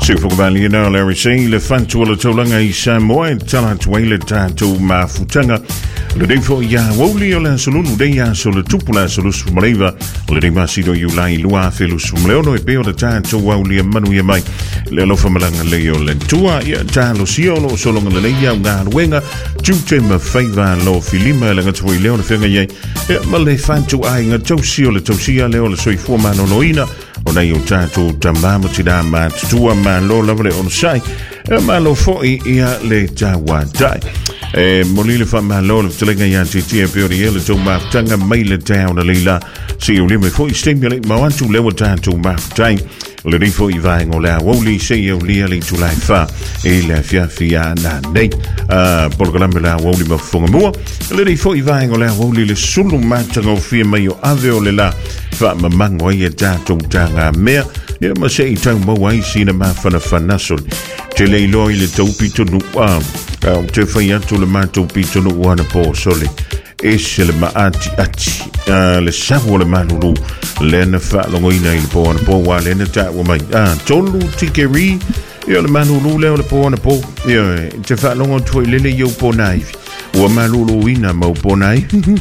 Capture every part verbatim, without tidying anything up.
Sifukavali na Larry Say le fantuala tolanga I Samoa tala tuele tatu mafutanga le defo ya woli ola solunu de ya solo tupula solo sumaleva le de masido yulai lua felu sumleono e peo de tatu woli manu ya mai le lo famalanga le yo le tua ya talo siolo solo ngale ya nga wenga tute ma faiva lo filima le ngatu i leo fenga ye ma le fantu ai nga tau le tau sia leo le soi forma no noina ona i o tātou tamama tira ma tutua ma lo lavale on sai e ma lo foi ia le tawatai e moli le fa ma lo le telenga ia titi e peori ele tau maftanga mai le tau na leila si o lime foi stimulate ma wantu lewa tātou maftai le rifo i vai ngolea woli se i o lia le tulai fa e le fia fia na nei polkalambe la woli ma fonga mua le rifo i vai ngolea woli le sulu matanga o fia mai o ave o le la fa mamango ia tātou tanga mea ia ma se i tau mawai sina ma fana fanasol te le iloi le tau pitonu a te whai atu le mātou pitonu wana po sole e se le maati ati le sawo le manuru le na fa longo ina i le po wana po wa le na ta wa mai tolu tikeri ia le manuru le le po wana po ia te fa longo tui lele iau po naivi ua malulu ina mau ponai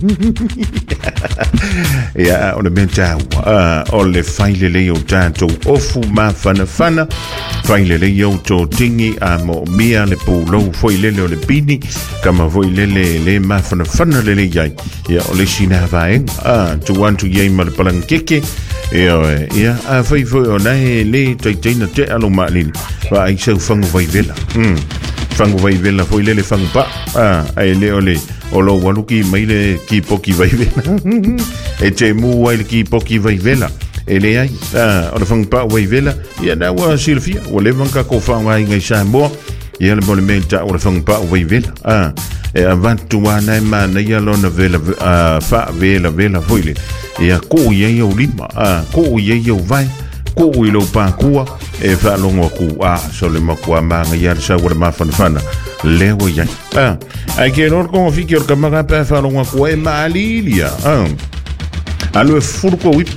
ia o le menta o le faile le o tātou ofu ma fana fana faile le o tō tingi a mo mia le pūlou foi lele o le pini kama foi lele le ma fana fana lele iai ia o le sina vaeng tu wantu iai ma le palangkeke ia ia a fai foi o nae le taiteina te alo maalini wa ai sau fangu vai vela fangu vai vela foi lele fangu pa ah ai le ole o lo waluki mai le ki poki vai vela e te mu wai le ki poki vai vela e le ai ah o le fangu pa vai vela ia na wa silfia o le vanka ko fa mai ngai sa mo ia le monumenta o le fangu pa vai vela ah e avantu wana ma na ia lo na vela fa vela vela foi le ia ko ia ia o lima ah ko ia ia o vai ko i lo pa kua e fa longo ku a so le makua manga ia sa ora ma fan fana lewo ia ah ai ke no ko fiki or kamaga pa fa longo ku e malilia ah alo e furko wip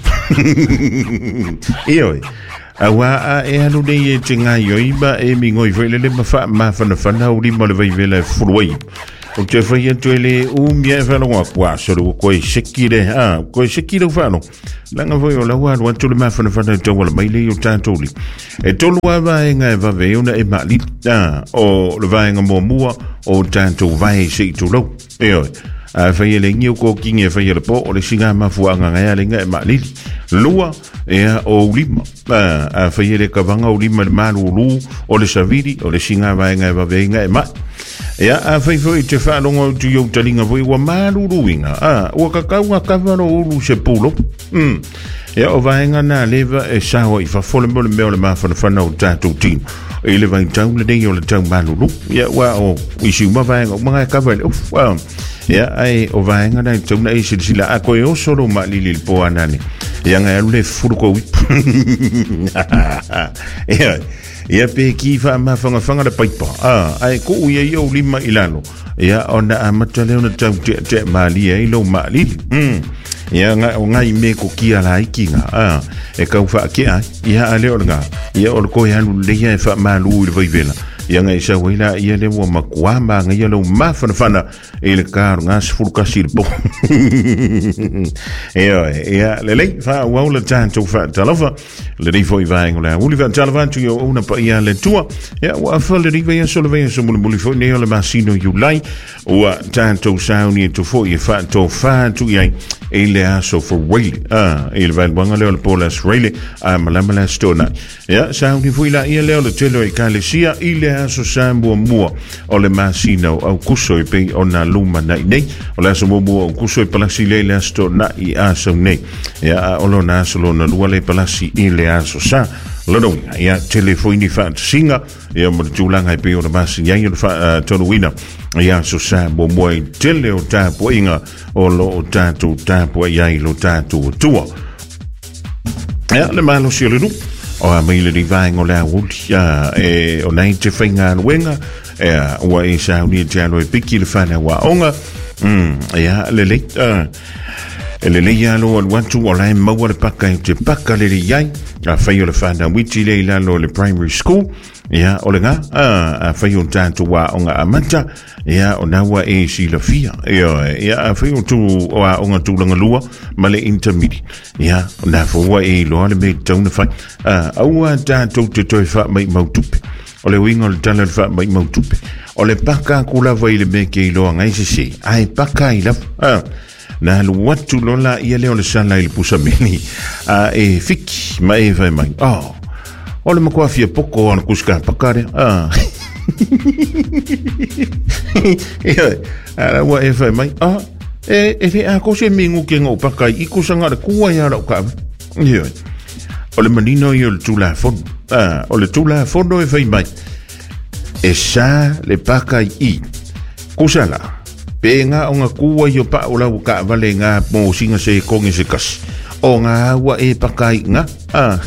io awa e hanu de e tinga yo iba e mi ngoi vele le ma fa ma fana fana uri mo le vai vele furwai o te fai atu ele u mia fa longo ku a so ko e sekire ah ko e sekire fa no langa voi o lawa wa tulu ma fana fana to wala mai le o tantoli e tolu wa vai nga va ve una e mali ah o le vai nga mo mua o tanto vai se tu lo e o a fai le ngiu ko kinge fai le po o le singa ma fu nga nga le nga e mali lua e o lima a fai le kavanga o lima ma lu o le saviri o le singa vai nga va ve nga e ma ia a fai foi te fa longo tu yo talinga voi wa malu ruinga ah o kakau nga kavano ulu se pulo mm ia o vaenga na leva e sao i fa fole mo le meo le mafana fana o tātou tino e le vai tau le dei o le tau malulu ia wa o isi uma vaenga o mga kavale uf wow ia ai o vaenga na tau na isi sila a koe o solo ma lili le po anane ia nga alu le furuko wip ia ia pe ki fa ma fanga fanga le paipa ah ai ko ia ia o lima ilalo ia ona amata le ona tau te te mali ai lo mali mm ia nga ngai me ko kia la ikinga ah e ka fa kia ia ale orga ia or ko ya lu le ia fa ma lu le vai vela ia nga isa wela ia le wa makwamba nga ia lo ma fana fana e le kar nga sfur ka silpo ia ia le le fa wa le tanto fa talava le ri foi vai ngola uli va talava tu yo una pa ia le tua ia wa fa le ri vai so le vai so mo le foi ne le masino julai o tanto sauni to foi fa to fa tu ia e le aso for wait ah il va banga le polas really a malamala stona ia sauni foi la ia le le telo e kalesia ile aso sambo mua o le masino au kuso e pe ona luma nei nei o le aso mo au kuso e palasi le le asto na i aso nei ia o lo na aso lo na lua le palasi ile aso sa lono ia telefoni fa singa ia mo tulanga e pe o le masi ia i fa tonu wina ia so sambo mo i tele o tapo inga o lo o tato tapo ia i lo tato tua ia le malo si le nu o a mai le vai ngola ulia e o nai te fainga wenga e o e sa uni te alo e piki le fana wa onga mm ia le le e le leia lo al watu o lai maua le paka te paka le le iai a whai o le whana witi le ila lo le primary school ia o le ngā a whai o tātou wa o ngā amanta ia o nawa e si la fia ia ia a whai o tū o a o ngā tūlanga lua ma le intermediate ia o nā fōua e loa le me tauna whai au a tātou te toi wha mai mautupe o le winga o le tala le wha mai mautupe o le paka kula vai le me ke iloa ngai se se ai paka i laf na lu watu lola ia leo le sala il pusamini a e fiki ma e vai mai oh o le makua fia poko ana kuska pakare ah ia ara wa e vai mai ah e e fe a ko se mingu ke ngo pakai i kusanga le kua ia ro ka ia o le manino i le tula fon ah o le tula fondo e vai mai e sa le pakai i kusala pe nga o nga kua yo pa o la ka vale nga mo singa se kongi se kas o nga wa e pakai nga ah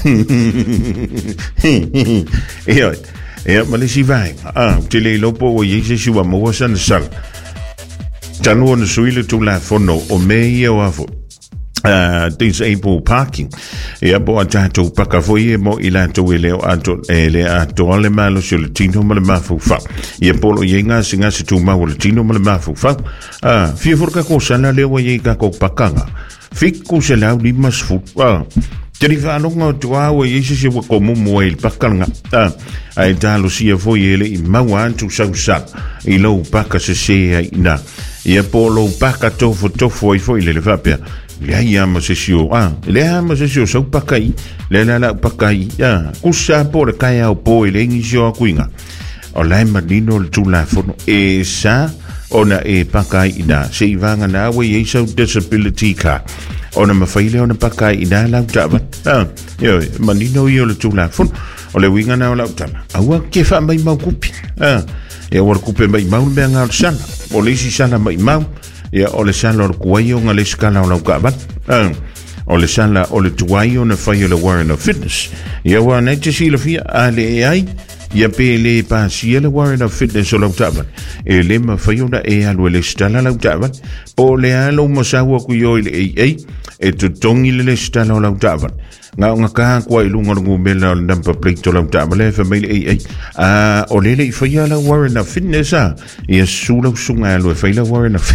ia ia mali si vai ah te le lopo o ye se wa mo san sal tanu on suile tu la fono o me ia wa fo Uh, disabled parking ia bo atato paka foi mo ila to ele ato ele ato le malo sul tino mo le mafu fa ia polo yenga singa se tu ma le tino mo le mafu fa ah fi forka ko sana le wa ye ka ko pakanga fiku se la li mas fu ah tiri fa no ngo to wa ye se se ko mo mo el pakanga ah ai talo sia foi ele i mawa tu sa sa i lo paka se se ina ia polo paka to fo to foi foi le va pe le ia ma se sio ah le ia ma se sio so pakai le la la pakai ya kusa por kai au po le ngisio kuinga o lai madino le tula fono e sa ona e pakai ina se ivanga na we ye so disability ka ona ma faile ona pakai ina la tava ah yo madino yo le tula fono o le winga na la tava awa ke fa mai mau kupi ah e war kupe mai mau be nga sana o le si sana mai mau ia o le sala o kuaio nga le skala o lau kaabat o le sala o le tuaio na whai o le Warren of Fitness ia wa na te sila fia a le e ai ia pe le pa sia le Warren of Fitness o lau kaabat e le ma whai o na e alu le stala lau kaabat po le alo masawa ku yo le e ei e tutongi le le stala o lau kaabat nga nga ka kwa ilunga ngu mela number plate to lau kaabat le fa mai e ei a o le le whai o la Warren of Fitness a ia sula sunga alu e whai la Warren of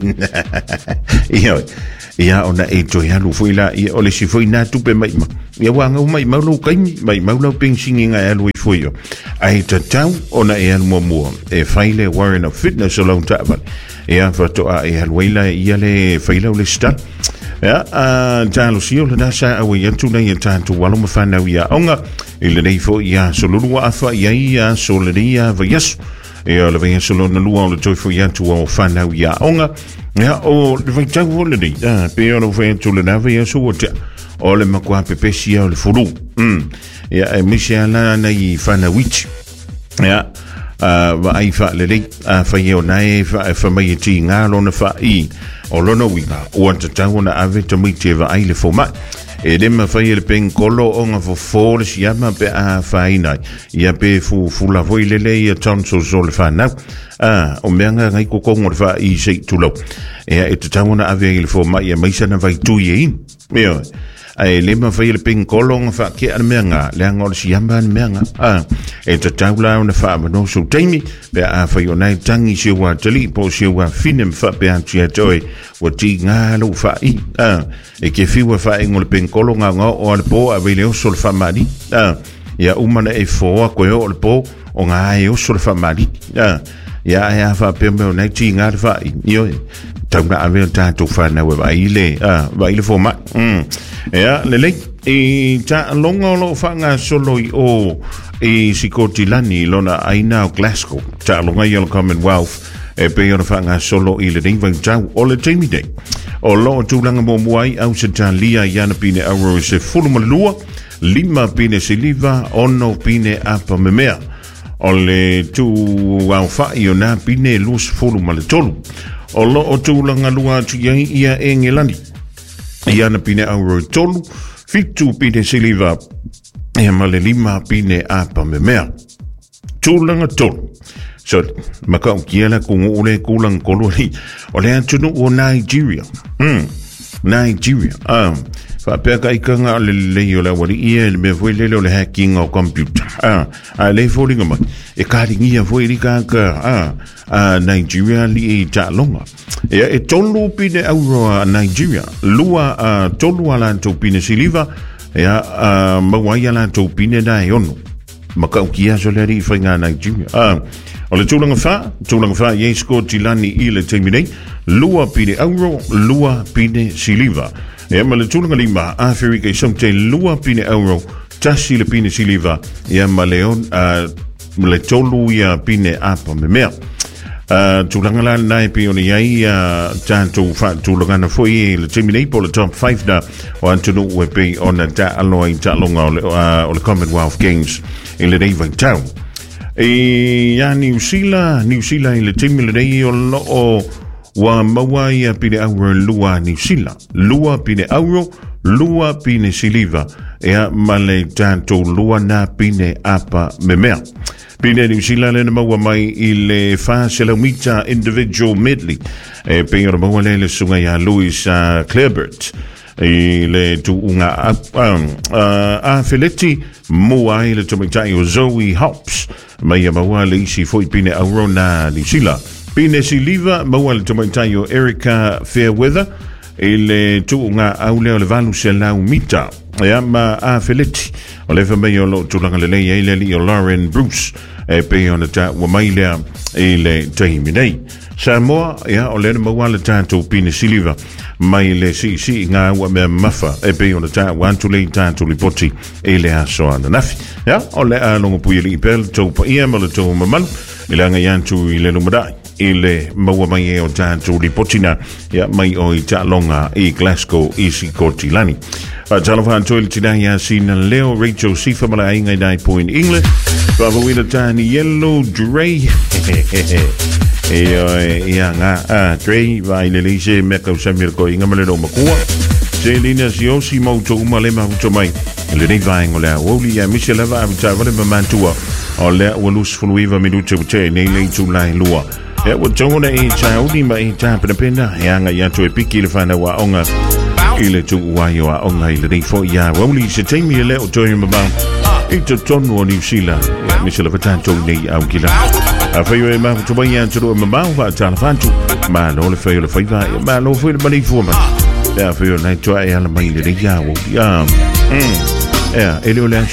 ia ia ona e to ya lu foi la ia ole si foi na tupe mai ma ia wanga mai mau lo kai mai mau lo pensingi nga ya lu foi yo ai ta tau ona e al mo mo e faile Warren of Fitness so long tava ia fa to a e al weila ia le faile le sta ia a talo si o le nasa a we tu na ia tanto walo ma fa na ia onga ile nei fo ia so lu wa fa ia ia so le ia va yes ia le va so lo na lu o le toi fo ia tu o fa na ia onga ia o le vai tau o le nei ah pe o vai tu le nave ia so o te o le makua pepe sia o le furu mm ia e misia na na i fana wich ia a va ai fa le nei a fa io nai fa fa mai ti ngalo na fa i o lono winga o anta tau na ave to mi te va ai le fo ma e le ma fa le pen kolo o nga fo fo le sia ma pe a fa ina ia pe fu fu la voi le le ia tonso so le fa na ah o menga ngai ko ko ngor fa i se tulo e e tau na ave le fo ma ia mai sana vai tu ye meo ai le ma fa le pen kolo nga fa ke an menga le ngor sia ma menga ah e tau la na fa no so taimi pe a fa yo nai tangi se wa tali po se wa finem fa pe an tia toi o ti nga lo fa i ah e ke fi wa fa ngol pen kolo nga nga o al po ave le so fa mari ah ia umana e fo ko yo al po o nga e o so fa mari ah ia ia fa pe me nai ti nga fa yo tau na ave ta to fa na wa ile ah va ile fo ma mm ia le le e ta longa lo fa nga solo i o e sikotilani lona aina o Glasgow ta longa i o Commonwealth e pe ona fa nga solo i le ding van tau o le Jamie Day o lo tu langa mo muai au se ta lia yana pine auro se fulu malua lima pine se liva ono pine apa memea o le tu au fa i ona pine lus fulu mal tolu o lo o tu langa lua tu ia ia e ngelani yana pine auro tolu fitu pine se liva e male lima pine apa memea tu langa tolu so maka o kiela ko ole kulang kolori o le atu o Nigeria mm Nigeria ah fa peka ikanga le le yo la wali ie me foi le le hacking o computer ah a le foi ngama e ka ringi ya foi rika ka ah Nigeria li e ta longa e e tolu pine euro Nigeria lua tolu ala to pine siliva ya mawaya la to pine da yono maka ukia soleri fanga Nigeria ah ole tulanga fa tulanga fa yesko tilani ile terminate lua pine euro lua pine siliva e ma le tulanga lima Afrika somte lua pine euro tasi le pine siliva ya maleon le tolu ya pine apa memea Uh, tulanga la nai pi ona yai uh, tanto fa tulanga na foi le terminate pour le top five da o antonu we pe ona ta aloi ta longa o le Commonwealth Games in le Devon Town e ya New Zealand New Zealand le terminate o lo o wa mawai pi de euro lua New Zealand lua pi de euro lua pi ne siliva e male tanto lua na pi ne apa memea Pine New Zealand na maua mai i le whaselomita individual medley. E penga maua le le sunga ya Louis uh, Clarebert. I le tu unga um, uh, a Feleti mua i le tumitai o Zoe Hops. Mai a maua le isi foi pine aurona New Zealand. Pine siliva maua le tumitai o Erica Fairweather. I le tu unga aule o le valu se lau mita. E ma a Feleti. O le whamei o lo tulanga le lei e le li o Lauren Bruce e pe ona ta wa mai lea e le taimi nei. Samoa ea o le maua le tātou pine siliva mai le si si ngā ua mea mafa e pe ona ta wantu le tātou li poti e le aso ana nafi. Ea o le a longa pui li ipel tau pa ia ma le tau mamalu i le anga yantu i le lumadai i le maua mai e o tātou li potina ea mai o i ta longa i Glasgow i si Kotilani. Uh, Talafan toil today ya seen Leo Rachel Sifa mala inga dai point English. Baba wina tani yellow Dre. E ya nga ah Dre vai le lise meka usamir ko inga male no makua. Selina siosi moto umalema uto mai. Le nei vai ngola woli ya Michelle va avta vale mamantua. Ole wolus fuluiva minuto te nei le tu lai lua. E wo tona e chaudi mai tapa pena ya nga ya to epiki le fana wa onga. Ile tu wayo a onga ile dei fo ya woli se temi le o toi maba e to tonu o New Zealand mi se le fatanto nei au kila a fayo e ma to banya to maba va ta fantu ma no le fayo le faiva ma no foi le bali fo ma ya fayo na to e ala mai le ya wo ya mm ya ele ole